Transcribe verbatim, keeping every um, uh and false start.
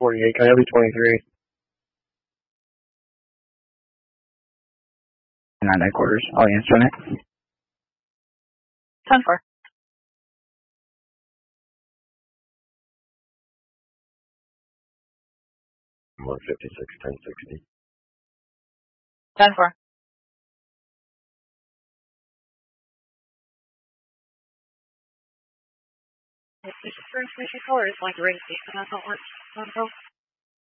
forty-eight, Coyote twenty-three. Nine nine quarters. I'll answer on it. ten four. one fifty-six, ten sixty. ten four. First mission color is like race. That's not work.